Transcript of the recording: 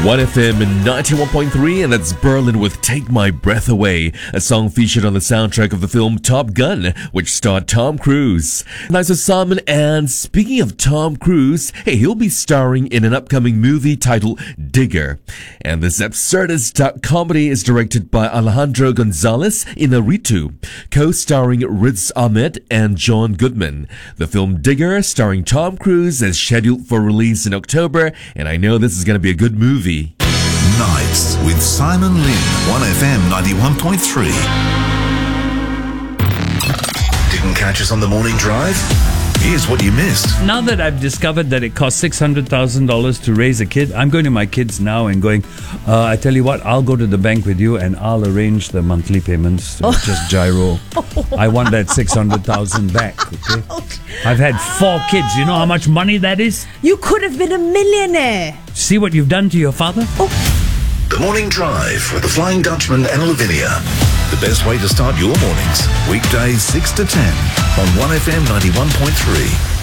1FM 91.3, and that's Berlin with Take My Breath Away, a song featured on the soundtrack of the film Top Gun, which starred Tom Cruise. Nice of Simon, and speaking of Tom Cruise, hey, he'll be starring in an upcoming movie titled Digger. And this absurdist comedy is directed by Alejandro Gonzalez Inarritu, co-starring Riz Ahmed and John Goodman. The film Digger, starring Tom Cruise, is scheduled for release in October, and I know this is going to be a good movie. Nights with Simon Lynn, 1FM 91.3. Didn't catch us on the morning drive? Here's what you missed. Now that I've discovered that it costs $600,000 to raise a kid, I'm going to my kids now and going, I tell you what, I'll go to the bank with you and I'll arrange the monthly payments to just gyro. I want that $600,000 back, okay? I've had 4 kids. You know how much money that is? You could have been a millionaire. See what you've done to your father? The Morning Drive with the Flying Dutchman and Lavinia. The best way to start your mornings. Weekdays 6 to 10 on 1FM 91.3.